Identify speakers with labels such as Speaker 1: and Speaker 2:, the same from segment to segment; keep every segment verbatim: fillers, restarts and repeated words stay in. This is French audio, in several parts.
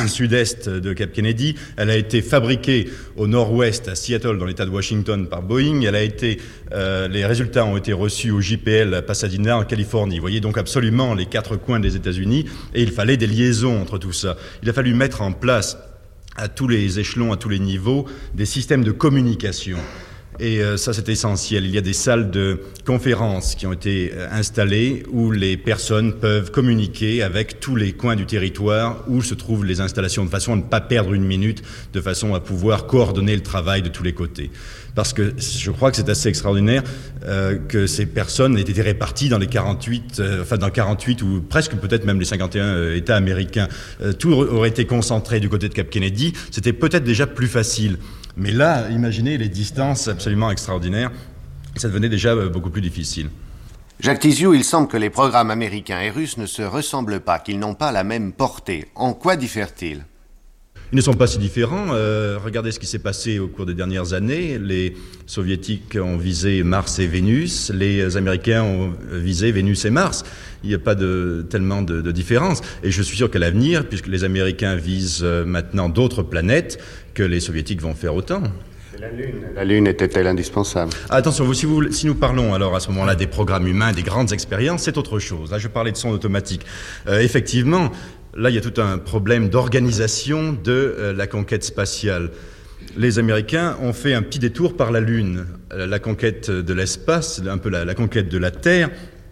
Speaker 1: sud-est de Cap Kennedy. Elle a été fabriquée au nord-ouest, à Seattle, dans l'État de Washington, par Boeing. Elle a été, euh, les résultats ont été reçus au J P L à Pasadena, en Californie. Vous voyez donc absolument les quatre coins des États-Unis, et il fallait des liaisons entre tout ça. Il a fallu mettre en place, à tous les échelons, à tous les niveaux, des systèmes de communication. Et euh, ça, c'est essentiel. Il y a des salles de conférences qui ont été euh, installées où les personnes peuvent communiquer avec tous les coins du territoire où se trouvent les installations, de façon à ne pas perdre une minute, de façon à pouvoir coordonner le travail de tous les côtés. Parce que je crois que c'est assez extraordinaire euh, que ces personnes aient été réparties dans les quarante-huit, euh, enfin dans quarante-huit ou presque peut-être même les cinquante et un euh, États américains. Euh, tout aurait été concentré du côté de Cap Kennedy. C'était peut-être déjà plus facile. Mais là, imaginez les distances absolument extraordinaires. Ça devenait déjà beaucoup plus difficile.
Speaker 2: Jacques Tiziou, il semble que les programmes américains et russes ne se ressemblent pas, qu'ils n'ont pas la même portée. En quoi diffèrent-ils ?
Speaker 1: Ils ne sont pas si différents. Euh, regardez ce qui s'est passé au cours des dernières années. Les Soviétiques ont visé Mars et Vénus. Les Américains ont visé Vénus et Mars. Il n'y a pas de, tellement de, de différence. Et je suis sûr qu'à l'avenir, puisque les Américains visent maintenant d'autres planètes, que les Soviétiques vont faire autant.
Speaker 2: La Lune, la Lune était-elle indispensable ?
Speaker 1: Attention, vous, si, vous, si nous parlons alors à ce moment-là des programmes humains, des grandes expériences, c'est autre chose. Là, je parlais de sonde automatique. Euh, effectivement, là, il y a tout un problème d'organisation de euh, la conquête spatiale. Les Américains ont fait un petit détour par la Lune. Euh, la conquête de l'espace, un peu la, la conquête de la Terre.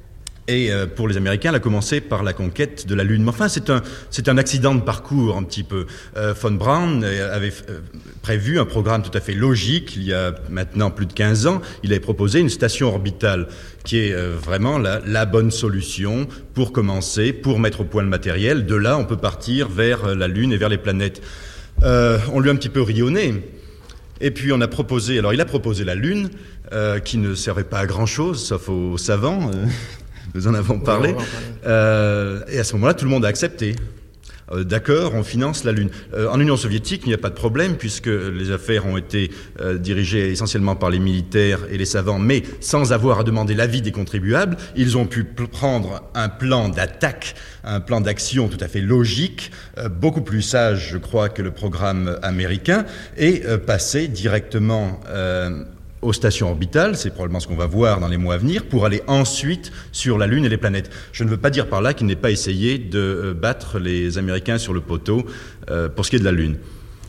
Speaker 1: Et euh, pour les Américains, elle a commencé par la conquête de la Lune. Mais enfin, c'est un, c'est un accident de parcours, un petit peu. Euh, von Braun avait euh, prévu un programme tout à fait logique, il y a maintenant plus de quinze ans. Il avait proposé une station orbitale, qui est euh, vraiment la, la bonne solution pour commencer, pour mettre au point le matériel. De là, on peut partir vers la Lune et vers les planètes. Euh, on lui a un petit peu rionné. Et puis on a proposé, alors il a proposé la Lune, euh, qui ne servait pas à grand-chose, sauf aux savants. Euh, Nous en avons parlé. Oui, euh, et à ce moment-là, tout le monde a accepté. Euh, d'accord, on finance la Lune. Euh, en Union soviétique, il n'y a pas de problème, puisque les affaires ont été euh, dirigées essentiellement par les militaires et les savants, mais sans avoir à demander l'avis des contribuables. Ils ont pu p- prendre un plan d'attaque, un plan d'action tout à fait logique, euh, beaucoup plus sage, je crois, que le programme américain, et euh, passer directement Euh, aux stations orbitales, c'est probablement ce qu'on va voir dans les mois à venir, pour aller ensuite sur la Lune et les planètes. Je ne veux pas dire par là qu'il n'ait pas essayé de battre les Américains sur le poteau euh, pour ce qui est de la Lune.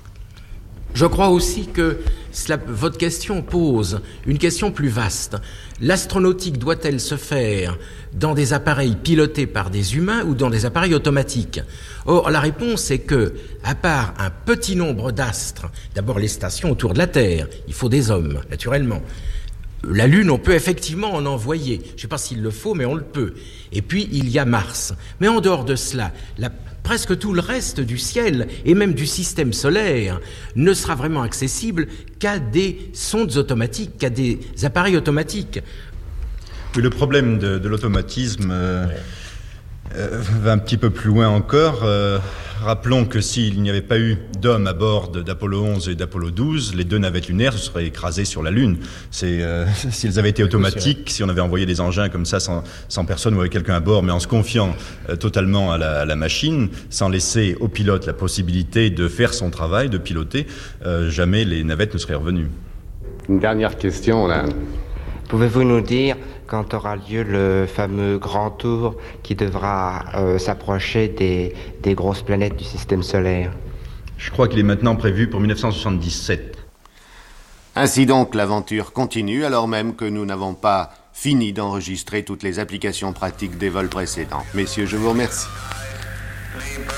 Speaker 3: Je crois aussi que cela, votre question pose une question plus vaste. L'astronautique doit-elle se faire dans des appareils pilotés par des humains ou dans des appareils automatiques ? Or, la réponse est que, à part un petit nombre d'astres, d'abord les stations autour de la Terre, il faut des hommes, naturellement. La Lune, on peut effectivement en envoyer. Je ne sais pas s'il le faut, mais on le peut. Et puis, il y a Mars. Mais en dehors de cela, la presque tout le reste du ciel, et même du système solaire, ne sera vraiment accessible qu'à des sondes automatiques, qu'à des appareils automatiques.
Speaker 1: Oui, le problème de, de l'automatisme euh, euh, va un petit peu plus loin encore. Euh, rappelons que s'il n'y avait pas eu d'hommes à bord d'Apollo onze et d'Apollo douze, les deux navettes lunaires se seraient écrasées sur la Lune. C'est, euh, s'ils avaient été automatiques, si on avait envoyé des engins comme ça, sans, sans personne ou avec quelqu'un à bord, mais en se confiant euh, totalement à la, à la machine, sans laisser au pilote la possibilité de faire son travail, de piloter, euh, jamais les navettes ne seraient revenues.
Speaker 2: Une dernière question, là.
Speaker 4: Pouvez-vous nous dire quand aura lieu le fameux grand tour qui devra euh, s'approcher des, des grosses planètes du système solaire ?
Speaker 1: Je crois qu'il est maintenant prévu pour dix-neuf cent soixante-dix-sept.
Speaker 2: Ainsi donc, l'aventure continue, alors même que nous n'avons pas fini d'enregistrer toutes les applications pratiques des vols précédents. Messieurs, je vous remercie.